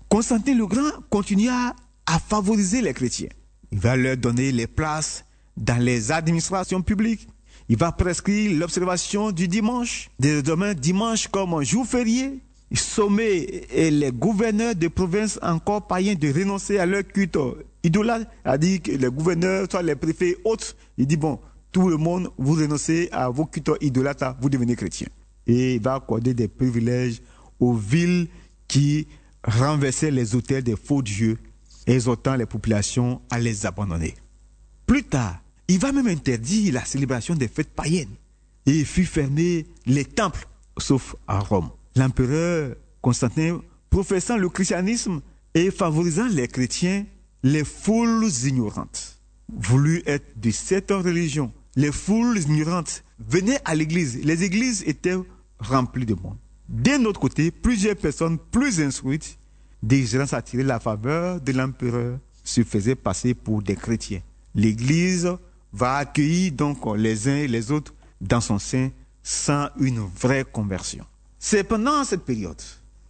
Constantin le Grand continua à favoriser les chrétiens. Il va leur donner les places dans les administrations publiques. Il va prescrire l'observation du dimanche, désormais dimanche comme jour férié. Il sommet les gouverneurs de provinces encore païens de renoncer à leur culte idolâtre. Il dit que les gouverneurs, soit les préfets, autres, il dit bon, tout le monde, vous renoncez à vos cultes idolâtres, vous devenez chrétiens. Et il va accorder des privilèges aux villes qui renversaient les autels des faux dieux, exhortant les populations à les abandonner. Plus tard, il va même interdire la célébration des fêtes païennes et il fit fermer les temples, sauf à Rome. L'empereur Constantin, professant le christianisme et favorisant les chrétiens, les foules ignorantes, voulu être de cette religion, les foules ignorantes venaient à l'église. Les églises étaient remplies de monde. D'un autre côté, plusieurs personnes plus instruites, désirant s'attirer la faveur de l'empereur, se faisaient passer pour des chrétiens. L'église va accueillir donc les uns et les autres dans son sein sans une vraie conversion. C'est pendant cette période,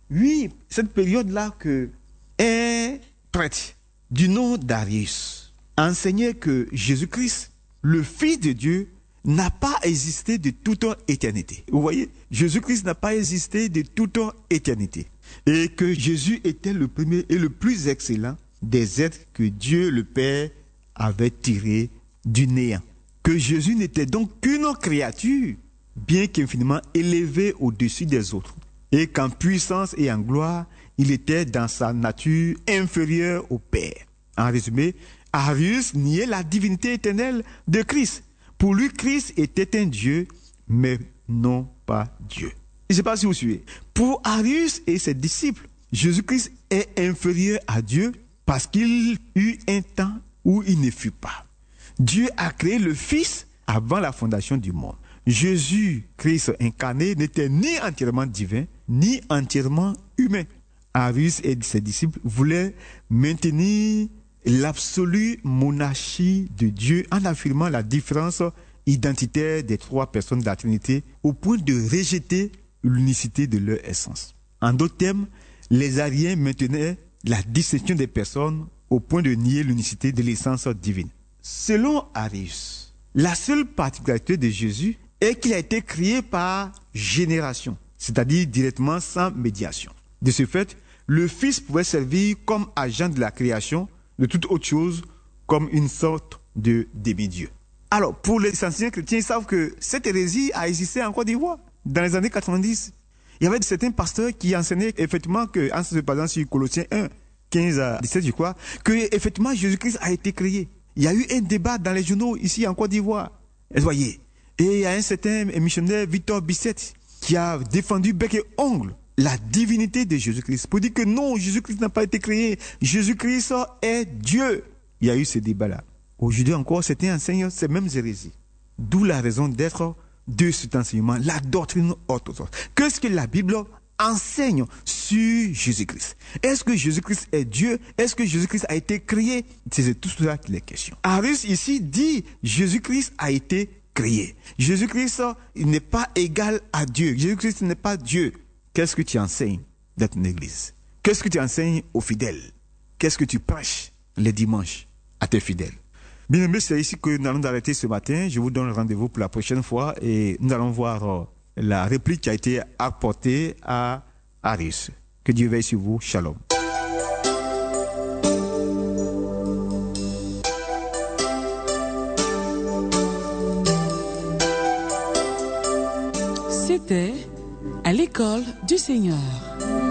cette période-là, que un prêtre du nom d'Arius enseignait que Jésus-Christ, le Fils de Dieu, n'a pas existé de toute éternité. Vous voyez, Jésus-Christ n'a pas existé de toute éternité. Et que Jésus était le premier et le plus excellent des êtres que Dieu le Père avait tirés du néant. Que Jésus n'était donc qu'une créature, bien qu'infiniment élevée au-dessus des autres. Et qu'en puissance et en gloire, il était dans sa nature inférieure au Père. En résumé, Arius niait la divinité éternelle de Christ. Pour lui, Christ était un Dieu, mais non pas Dieu. Je ne sais pas si vous suivez. Pour Arius et ses disciples, Jésus-Christ est inférieur à Dieu parce qu'il eut un temps où il ne fut pas. Dieu a créé le Fils avant la fondation du monde. Jésus-Christ incarné n'était ni entièrement divin, ni entièrement humain. Arius et ses disciples voulaient maintenir l'absolue monarchie de Dieu en affirmant la différence identitaire des trois personnes de la Trinité au point de rejeter l'unicité de leur essence. En d'autres termes, les ariens maintenaient la distinction des personnes au point de nier l'unicité de l'essence divine. Selon Arius, la seule particularité de Jésus est qu'il a été créé par génération, c'est-à-dire directement sans médiation. De ce fait, le Fils pouvait servir comme agent de la création de toute autre chose, comme une sorte de demi-dieu. Alors, pour les anciens chrétiens, ils savent que cette hérésie a existé en Côte d'Ivoire dans les années 90. Il y avait certains pasteurs qui enseignaient effectivement que, en se basant sur Colossiens 1, 15 à 17, je crois, que effectivement Jésus-Christ a été créé. Il y a eu un débat dans les journaux ici en Côte d'Ivoire. Vous voyez. Et il y a un certain missionnaire, Victor Bisset, qui a défendu bec et ongle la divinité de Jésus-Christ pour dire que non, Jésus-Christ n'a pas été créé. Jésus-Christ est Dieu. Il y a eu ce débat-là. Aujourd'hui encore, certains enseignent ces mêmes hérésies. D'où la raison d'être de cet enseignement, la doctrine orthodoxe. Qu'est-ce que la Bible enseigne sur Jésus-Christ? Est-ce que Jésus-Christ est Dieu? Est-ce que Jésus-Christ a été créé? C'est tout cela qui est question. Arius ici dit Jésus-Christ a été créé. Jésus-Christ n'est pas égal à Dieu. Jésus-Christ n'est pas Dieu. Qu'est-ce que tu enseignes dans ton église? Qu'est-ce que tu enseignes aux fidèles? Qu'est-ce que tu prêches les dimanches à tes fidèles? Bien aimé, c'est ici que nous allons arrêter ce matin. Je vous donne rendez-vous pour la prochaine fois et nous allons voir la réplique qui a été apportée à Arius. Que Dieu veille sur vous. Shalom. C'était à l'école du Seigneur.